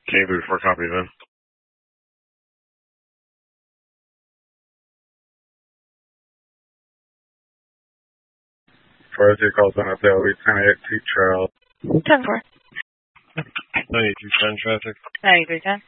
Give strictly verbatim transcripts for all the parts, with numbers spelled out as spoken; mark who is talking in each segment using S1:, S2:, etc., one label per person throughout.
S1: K three four, copy then. First, your calls on up there, we ten eight two Trail.
S2: ten four.
S1: ninety-three ten traffic.
S2: ninety-three ten.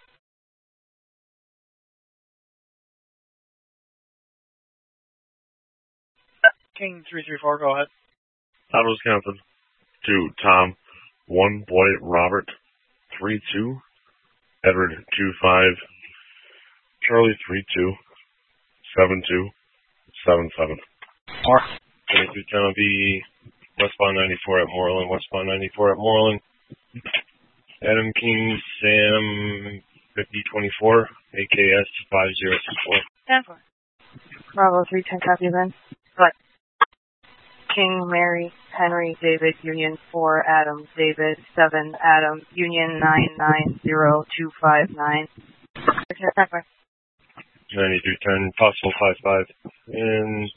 S2: King three three four, go ahead.
S1: Out of Wisconsin. Two, Tom. One, Boy, Robert. Three, two. Edward, two, five. Charlie, three, two. Seven, two. Seven, seven.
S2: Four.
S1: twenty-three ten will be westbound ninety-four at Moreland. Westbound ninety-four at Moreland. Adam King, Sam, fifty twenty-four. A K S five zero six four.
S2: ten four. Bravo three ten, copy then. What? King, Mary, Henry, David, Union four, Adam, David, seven, Adam, Union nine nine zero two five nine.
S1: ninety-three ten, possible five five. And,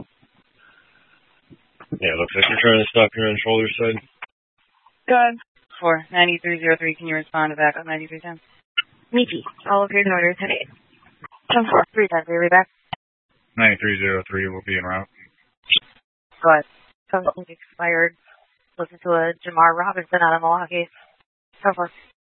S1: yeah, looks like you're trying to stop here on the shoulder side.
S2: Good. four, ninety-three zero three, can you respond to back on ninety-three ten? Meepy, all appears in order, ten eight. ten four, three ten, will you be back?
S3: ninety-three zero three will be en route.
S2: Go ahead. Something expired. Listen to a Jamar Robinson out of Milwaukee. ten four.